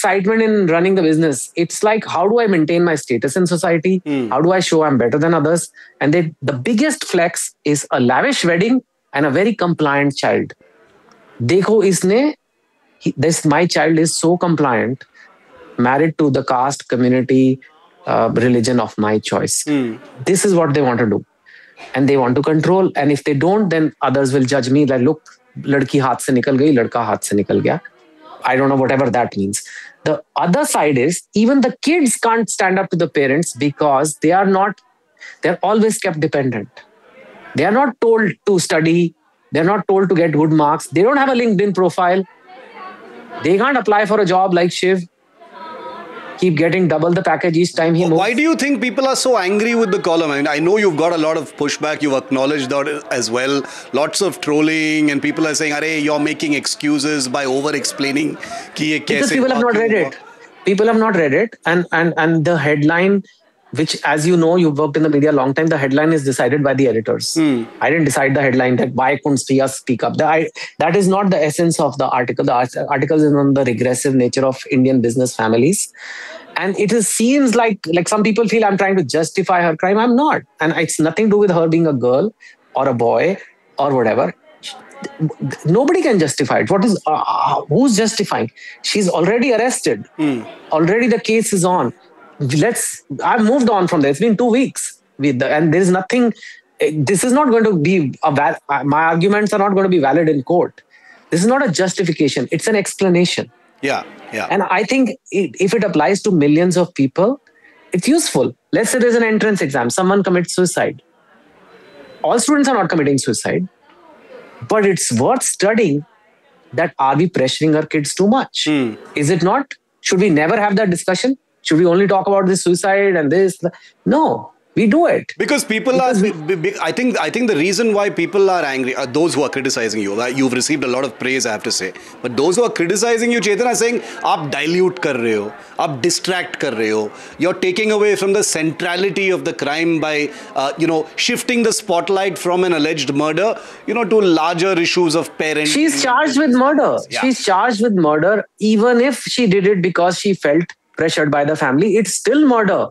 excitement in running the business. It's like, how do I maintain my status in society? How do I show I'm better than others? And the biggest flex is a lavish wedding and a very compliant child. Dekho isne, my child is so compliant, married to the caste, community, religion of my choice. This is what they want to do. And they want to control. And if they don't, then others will judge me like, look, ladki haath se nikal gayi, ladka haath se nikal gaya. I don't know, whatever that means. The other side is, even the kids can't stand up to the parents because they're always kept dependent. They are not told to study. They're not told to get good marks. They don't have a LinkedIn profile. They can't apply for a job like Shiv. Keep getting double the package each time he moves. Why do you think people are so angry with the column? I mean, I know you've got a lot of pushback. You've acknowledged that as well. Lots of trolling, and people are saying, "Arey, you're making excuses by over-explaining." Because people have not read it. People have not read it, and the headline, which, as you know, you've worked in the media a long time, the headline is decided by the editors. I didn't decide the headline that why couldn't Priya speak up. That is not the essence of the article. The article is on the regressive nature of Indian business families. And seems like some people feel I'm trying to justify her crime. I'm not. And it's nothing to do with her being a girl or a boy or whatever. Nobody can justify it. Who's justifying? She's already arrested. Already the case is on. I've moved on from there. It's been 2 weeks. And there is nothing. This is not going to be my arguments are not going to be valid in court. This is not a justification. It's an explanation. Yeah. And I think if it applies to millions of people, it's useful. Let's say there's an entrance exam. Someone commits suicide. All students are not committing suicide. But it's worth studying that, are we pressuring our kids too much? Is it not? Should we never have that discussion? Should we only talk about this suicide and this? No. We do it. Because people are, I think the reason why people are angry are those who are criticizing you. You've received a lot of praise, I have to say. But those who are criticizing you, Chetan, are saying, "Aap dilute kar rahe ho, aap distract kar rahe ho. You're taking away from the centrality of the crime by, shifting the spotlight from an alleged murder, to larger issues of parenting." She's charged with murder. Yeah. She's charged with murder, even if she did it because she felt pressured by the family. It's still murder.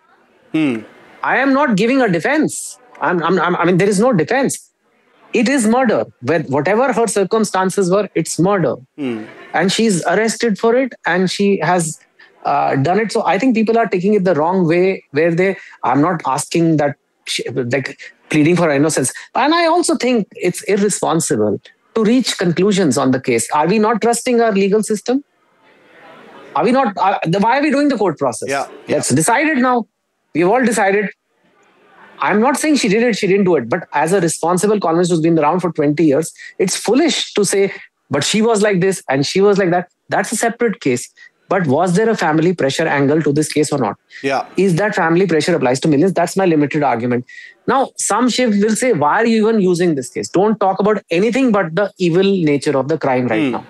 I am not giving a defense. I mean, there is no defense. It is murder. Whatever her circumstances were, it's murder. And she's arrested for it, and she has done it. So I think people are taking it the wrong way, where I'm not asking that, pleading for innocence. And I also think it's irresponsible to reach conclusions on the case. Are we not trusting our legal system? Are we not? Why are we doing the court process? Let's decide it now. We've all decided. I'm not saying she did it, she didn't do it. But as a responsible columnist who's been around for 20 years, it's foolish to say, but she was like this and she was like that. That's a separate case. But was there a family pressure angle to this case or not? Is that family pressure applies to millions? That's my limited argument. Now, some Shiv will say, why are you even using this case? Don't talk about anything but the evil nature of the crime right now.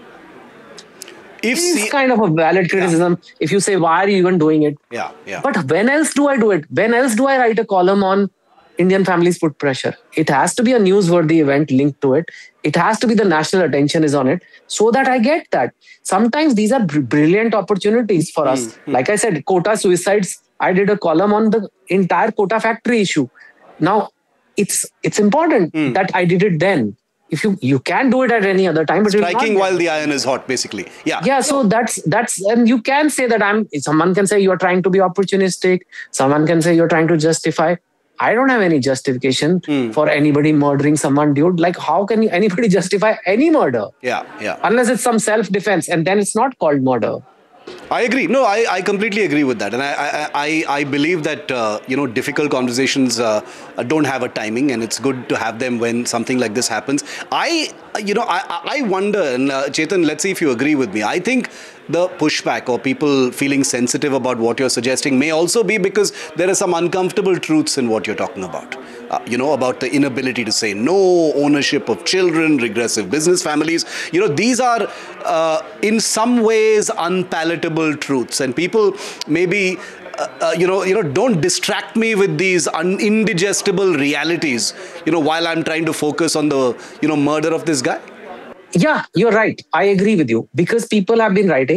It's kind of a valid criticism if you say, why are you even doing it? But when else do I do it? When else do I write a column on Indian families put pressure? It has to be a newsworthy event linked to it. It has to be the national attention is on it, so that I get that. Sometimes these are brilliant opportunities for us. Like I said, Kota suicides, I did a column on the entire Kota factory issue. Now, it's important that I did it then. If you can do it at any other time, but striking while the iron is hot, basically. So that's and you can say that someone can say you're trying to be opportunistic. Someone can say you're trying to justify. I don't have any justification for anybody murdering someone, dude. Like, how can anybody justify any murder? Unless it's some self-defense, and then it's not called murder. I agree. No, I completely agree with that. And I believe that, difficult conversations don't have a timing, and it's good to have them when something like this happens. I wonder, and Chetan, let's see if you agree with me. I think the pushback or people feeling sensitive about what you're suggesting may also be because there are some uncomfortable truths in what you're talking about. About the inability to say no, ownership of children, regressive business families. These are in some ways unpalatable truths, and people maybe don't distract me with these indigestible realities, while I'm trying to focus on the, murder of this guy. Yeah, you're right. I agree with you, because people have been writing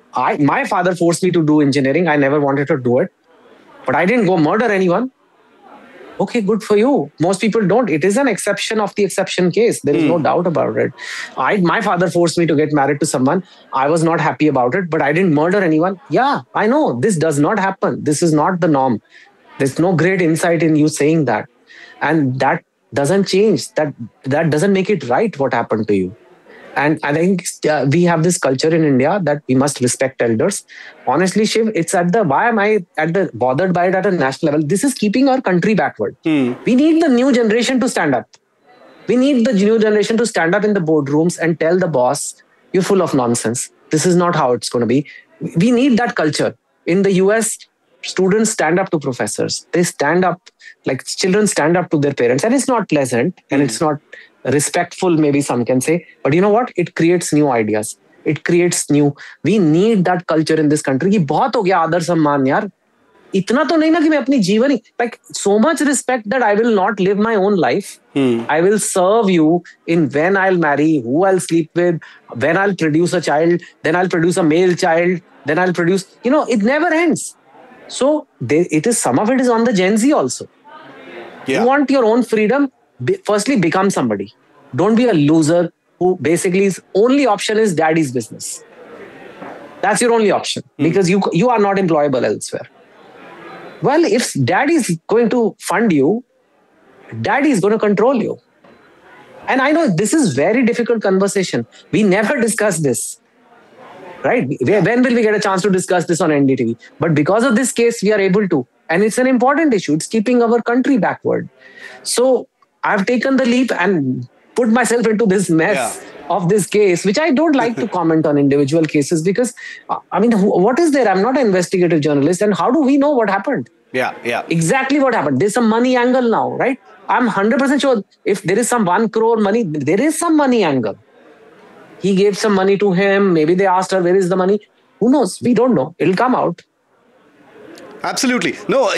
My father forced me to do engineering. I never wanted to do it, but I didn't go murder anyone. Okay, good for you. Most people don't. It is an exception of the exception case. There is no doubt about it. My father forced me to get married to someone. I was not happy about it, but I didn't murder anyone. Yeah, I know this does not happen. This is not the norm. There's no great insight in you saying that, and that doesn't change. That doesn't make it right. What happened to you? And I think we have this culture in India that we must respect elders. Honestly, Shiv, it's at the why am I at the bothered by it at a national level? This is keeping our country backward. We need the new generation to stand up. We need the new generation to stand up in the boardrooms and tell the boss, "You're full of nonsense. This is not how it's going to be." We need that culture. In the US, students stand up to professors. They stand up, like children stand up to their parents, and it's not pleasant and it's not respectful, maybe some can say, but you know what, it creates new ideas. It creates new, we need that culture in this country. कि बहुत हो गया आदर सम्मान यार, इतना तो नहीं ना कि मैं अपनी जीवन ही, like so much respect that I will not live my own life. I will serve you in when I'll marry, who I'll sleep with, when I'll produce a child, then I'll produce a male child, then I'll produce, it never ends. So some of it is on the Gen Z also. You want your own freedom, firstly become somebody. Don't be a loser who basically his only option is daddy's business. That's your only option because you are not employable elsewhere. Well, if daddy is going to fund you, daddy is going to control you. And I know this is very difficult conversation. We never discuss this. Right? When will we get a chance to discuss this on NDTV? But because of this case, we are able to. And it's an important issue. It's keeping our country backward. So I've taken the leap and put myself into this mess of this case, which I don't like to comment on individual cases because, I mean, what is there? I'm not an investigative journalist. And how do we know what happened? Yeah. Exactly what happened. There's some money angle now, right? I'm 100% sure if there is some 1 crore money, there is some money angle. He gave some money to him. Maybe they asked her, where is the money? Who knows? We don't know. It'll come out. Absolutely. No,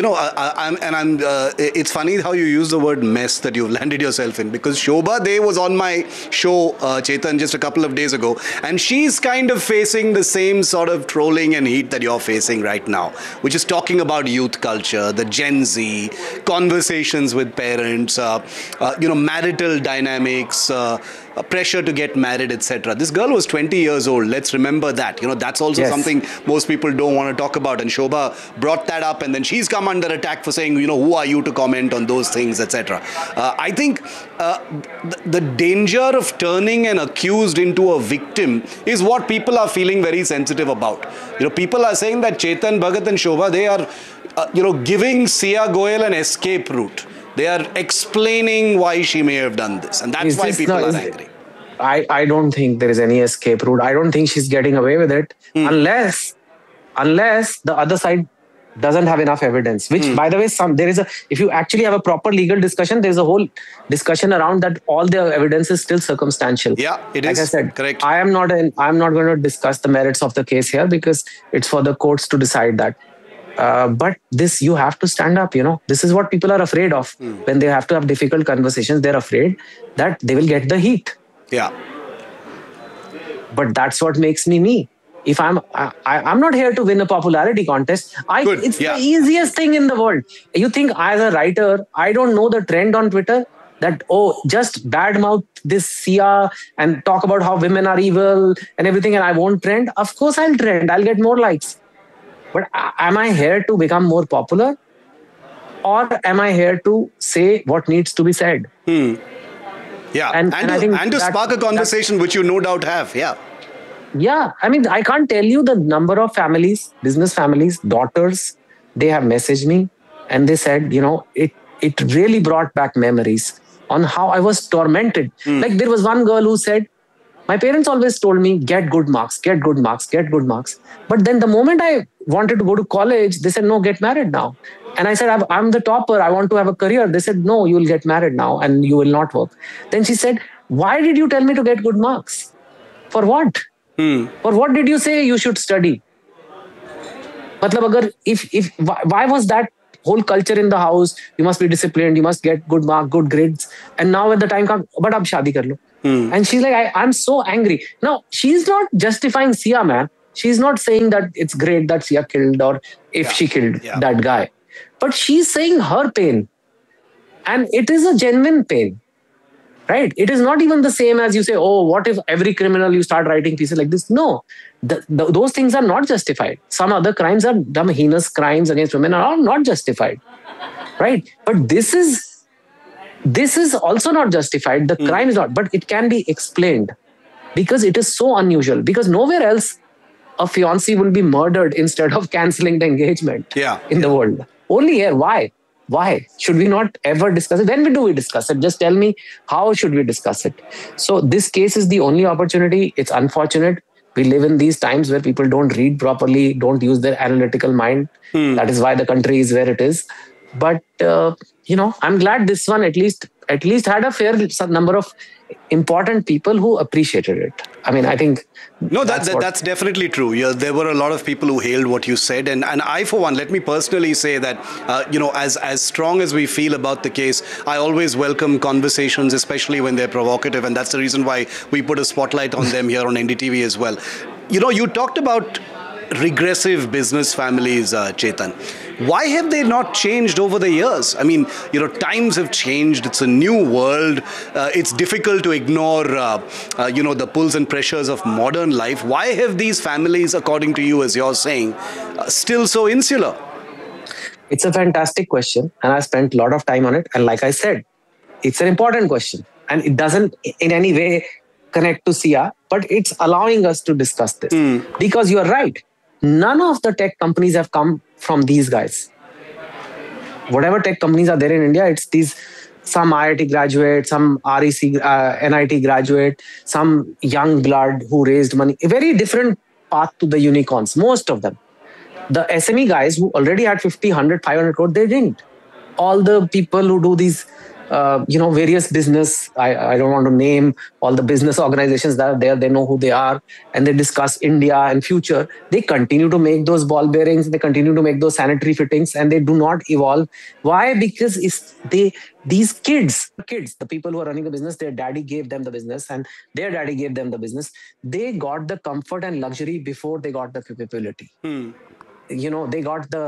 it's funny how you use the word mess that you've landed yourself in because Shobha Dey was on my show, Chetan, just a couple of days ago. And she's kind of facing the same sort of trolling and heat that you're facing right now, which is talking about youth culture, the Gen Z, conversations with parents, marital dynamics, pressure to get married, etc. This girl was 20 years old. Let's remember that. That's also something most people don't want to talk about. And Shobha brought that up, and then she's come under attack for saying, who are you to comment on those things, etc. I think the danger of turning an accused into a victim is what people are feeling very sensitive about. People are saying that Chetan Bhagat and Shobha, they are, giving Sia Goyal an escape route. They are explaining why she may have done this. And that's why people are angry. I don't think there is any escape route. I don't think she's getting away with it unless the other side doesn't have enough evidence. Which, by the way, if you actually have a proper legal discussion, there's a whole discussion around that. All the evidence is still circumstantial. Yeah, it is. Like I said, correct. I'm not going to discuss the merits of the case here because it's for the courts to decide that. But this, you have to stand up, This is what people are afraid of. When they have to have difficult conversations, they're afraid that they will get the heat. Yeah. But that's what makes me me. If I'm not here to win a popularity contest. It's the easiest thing in the world. You think as a writer, I don't know the trend on Twitter that, just badmouth this Sia and talk about how women are evil and everything and I won't trend. Of course I'll trend. I'll get more likes. But am I here to become more popular? Or am I here to say what needs to be said? Yeah, and to spark a conversation, which you no doubt have. Yeah, I mean, I can't tell you the number of families, business families, daughters, they have messaged me and they said, it really brought back memories on how I was tormented. Like there was one girl who said, my parents always told me, get good marks, get good marks, get good marks. But then the moment I wanted to go to college, they said, no, get married now. And I said, I'm the topper. I want to have a career. They said, no, you will get married now and you will not work. Then she said, why did you tell me to get good marks? For what? For what did you say you should study? Matlab, why was that whole culture in the house? You must be disciplined. You must get good marks, good grades. And now when the time comes, but ab shaadi kar lo. And she's like, I'm so angry. Now, she's not justifying Sia, man. She's not saying that it's great that Sia killed or if Yeah. she killed Yeah. that guy, but she's saying her pain, and it is a genuine pain. Right? It is not even the same as you say, oh, what if every criminal you start writing pieces like this? No, those things are not justified. Some other crimes are dumb, heinous crimes against women are not justified. Right? But this is also not justified. The crime is not, but it can be explained because it is so unusual. Because nowhere else a fiancé will be murdered instead of canceling the engagement Yeah. in the world. Only here. Why? Why should we not ever discuss it? When do we discuss it? Just tell me, how should we discuss it? So this case is the only opportunity. It's unfortunate. We live in these times where people don't read properly, don't use their analytical mind. That is why the country is where it is. But I'm glad this one at least had a fair number of important people who appreciated it. I mean, I think No, that's definitely true. Yeah, there were a lot of people who hailed what you said, and I, for one, let me personally say that as strong as we feel about the case, I always welcome conversations, especially when they're provocative, and that's the reason why we put a spotlight on them here on NDTV as well. You talked about regressive business families, Chetan. Why have they not changed over the years? I mean, times have changed. It's a new world. It's difficult to ignore, the pulls and pressures of modern life. Why have these families, according to you, as you're saying, still so insular? It's a fantastic question, and I spent a lot of time on it. And like I said, it's an important question, and it doesn't in any way connect to Sia, but it's allowing us to discuss this because you are right. None of the tech companies have come from these guys. Whatever tech companies are there in India, it's these some IIT graduate, some REC, NIT graduate, some young blood who raised money. A very different path to the unicorns, most of them. The SME guys who already had 50, 100, 500 crore, they didn't. All the people who do these, various business, I don't want to name all the business organizations that are there, they know who they are, and they discuss India and future. They continue to make those ball bearings, they continue to make those sanitary fittings, and they do not evolve. Why? Because these kids, the people who are running the business, their daddy gave them the business and their daddy gave them the business. They got the comfort and luxury before they got the capability. They got the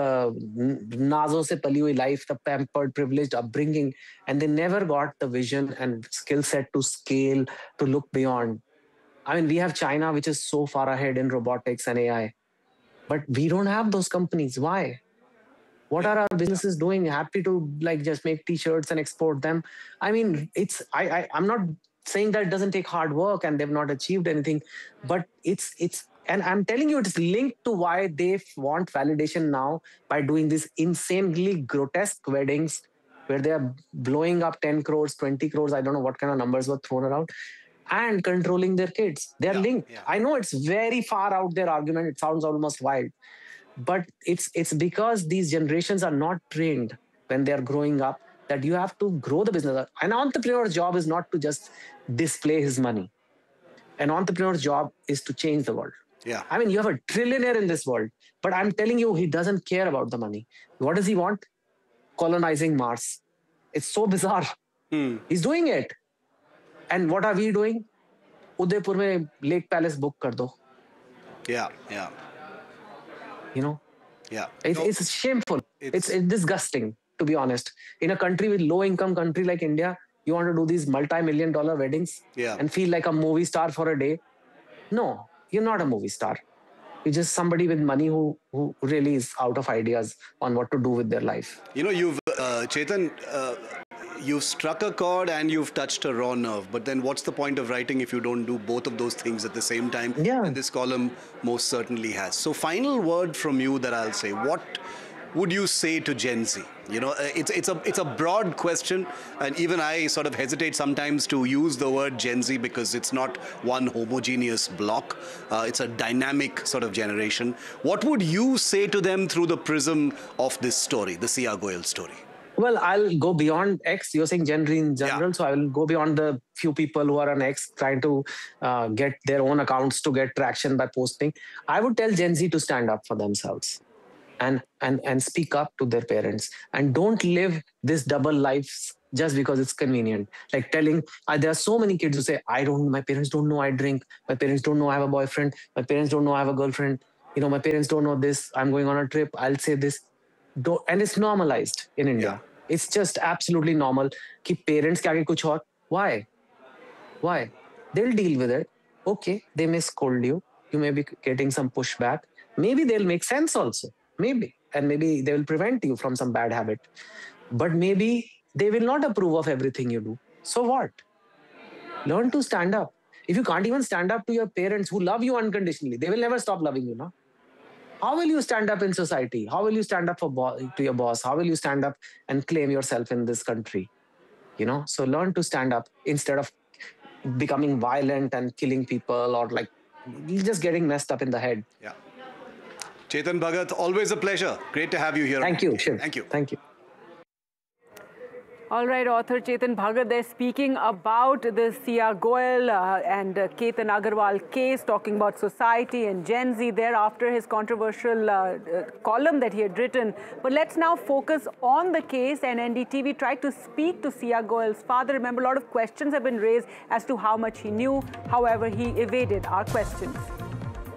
nazo se pali hui life, the pampered privileged upbringing, and they never got the vision and skill set to scale, to look beyond. I mean, we have China, which is so far ahead in robotics and AI, but we don't have those companies. Why? What are our businesses doing? Happy to just make t-shirts and export them. I mean, I'm not saying that it doesn't take hard work and they've not achieved anything, but it's and I'm telling you, it's linked to why they want validation now by doing these insanely grotesque weddings where they are blowing up 10 crores, 20 crores. I don't know what kind of numbers were thrown around, and controlling their kids. They're linked. Yeah. I know it's very far out their argument. It sounds almost wild, but it's because these generations are not trained when they are growing up that you have to grow the business. An entrepreneur's job is not to just display his money. An entrepreneur's job is to change the world. Yeah. I mean, you have a trillionaire in this world, but I'm telling you, he doesn't care about the money. What does he want? Colonizing Mars. It's so bizarre. He's doing it. And what are we doing? Udaipur mein Lake Palace book kar do. Yeah. Yeah. Yeah. It's shameful. It's disgusting, to be honest. In a country with low income country like India, you want to do these multi-million-dollar weddings and feel like a movie star for a day. No, you're not a movie star. You're just somebody with money who really is out of ideas on what to do with their life. You've Chetan, you've struck a chord and you've touched a raw nerve. But then what's the point of writing if you don't do both of those things at the same time? Yeah. And this column most certainly has. So final word from you that I'll say. What would you say to Gen Z? It's a broad question, and even I sort of hesitate sometimes to use the word Gen Z because it's not one homogeneous block. It's a dynamic sort of generation. What would you say to them through the prism of this story, the Sia Goyal story? Well, I'll go beyond X. You're saying Gen Z in general, so I will go beyond the few people who are on X trying to get their own accounts to get traction by posting. I would tell Gen Z to stand up for themselves and speak up to their parents, and don't live this double lives just because it's convenient. Like telling, there are so many kids who say, my parents don't know I drink. My parents don't know I have a boyfriend. My parents don't know I have a girlfriend. My parents don't know this. I'm going on a trip. I'll say this. And it's normalized in India. It's just absolutely normal. Ki parents ke aage kuch aur. Why? Why? They'll deal with it. Okay, they may scold you. You may be getting some pushback. Maybe they'll make sense also. Maybe. And maybe they will prevent you from some bad habit. But maybe they will not approve of everything you do. So what? Learn to stand up. If you can't even stand up to your parents who love you unconditionally, they will never stop loving you, no? How will you stand up in society? How will you stand up to your boss? How will you stand up and claim yourself in this country? So learn to stand up instead of becoming violent and killing people, or like just getting messed up in the head. Yeah. Chetan Bhagat, always a pleasure. Great to have you here. Thank you, Shiv. Thank you. Thank you. All right, author Chetan Bhagat there speaking about the Sia Goel and Ketan Agarwal case, talking about society and Gen Z there after his controversial column that he had written. But let's now focus on the case, and NDTV tried to speak to Sia Goel's father. Remember, a lot of questions have been raised as to how much he knew. However, he evaded our questions.